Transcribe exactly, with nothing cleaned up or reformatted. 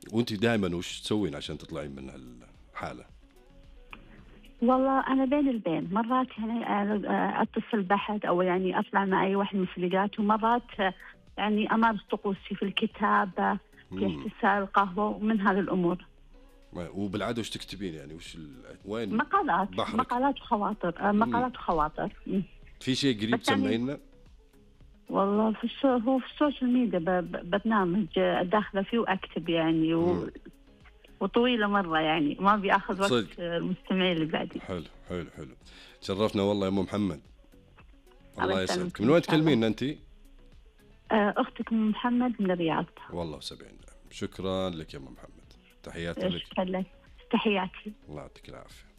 وانت دائما وش تسوين عشان تطلعين من هالحالة؟ والله أنا بين البين، مرات يعني آه، أتصل بحد أو يعني أطلع مع أي واحد من صديقاتي، ومرات آه، يعني أمارس طقوسي في الكتابة، في مم. احتساء القهوة ومن هذه الأمور. وبالعادة وش تكتبين يعني؟ وش ال... وين مقالات بحرك؟ مقالات وخواطر، آه، مم. مقالات وخواطر. مم. في شيء بس قريب يعني تسمعينا؟ والله في السو... هو في السوشيال ميديا ب... ب- برنامج آه، داخلة فيه وأكتب يعني و... مم. وطويلة مرة، يعني ما بياخذ وقت صدق. آه، المستمعين اللي بعدي. حلو حلو حلو. تشرفنا والله يا ام محمد. الله الله يسعدك. يسلمكم من إن وين شاء الله. تكلمين انت؟ آه، أختكم محمد من الرياض. والله وسبعين. شكرا لك يا ام محمد. تحياتي لك. شكرا لك. تحياتي. الله يعطيك العافية.